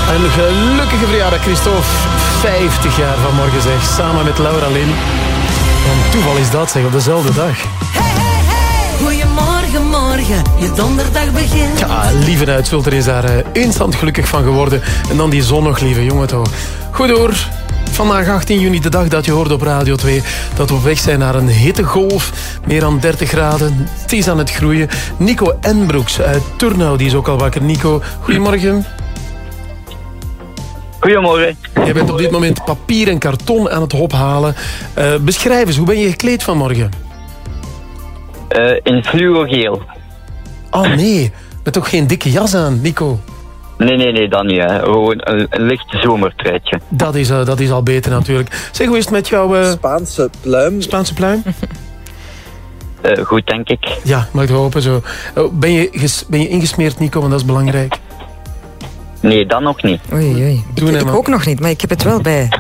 Een gelukkige verjaardag, Christophe. 50 jaar vanmorgen, zeg. Samen met Laura Lin. En toeval is dat, zeg, op dezelfde dag. Goedemorgen, morgen, je donderdag begint. Ja, lieve Uitzulter is daar instant gelukkig van geworden. En dan die zon nog, lieve jongen toch. Goed hoor. Vandaag 18 juni, de dag dat je hoorde op Radio 2... dat we op weg zijn naar een hittegolf. Meer dan 30 graden. Het is aan het groeien. Nico Enbroeks uit Turnhout, die is ook al wakker. Nico, goedemorgen. Goedemorgen. Jij bent op dit moment papier en karton aan het ophalen. Beschrijf eens, hoe ben je gekleed vanmorgen? In fluogeel. Oh nee, met toch geen dikke jas aan, Nico? Nee, dat niet. Hè. Gewoon een licht zomertruitje. Dat is al beter natuurlijk. Zeg, hoe is het met jouw... Spaanse pluim. Spaanse pluim? Goed, denk ik. Ja, mag ik hopen zo. Ben je ingesmeerd, Nico, want dat is belangrijk. Nee, dat nog niet. Oei. Ik ook nog niet, maar ik heb het wel bij.